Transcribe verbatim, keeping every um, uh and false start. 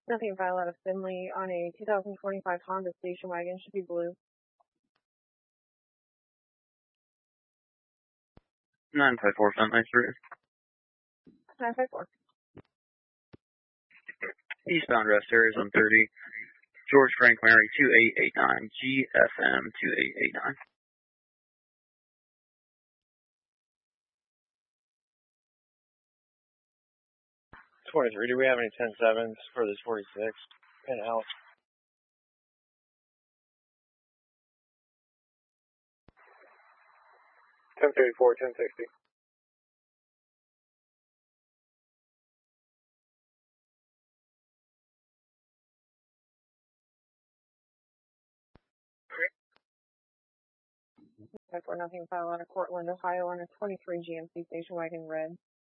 Nothing file out of Finley on a two thousand twenty-five Honda station wagon, should be blue. nine five four Finley Street. nine five four. Eastbound rest areas on thirty. George Frank Mary two eight eight nine. G F M two eight eight nine. twenty-three, do we have any ten sevens for this forty-six? Pin out. ten thirty-four, ten sixty. five four, nothing file out of Cortland, Ohio on a twenty-three G M C station wagon, red.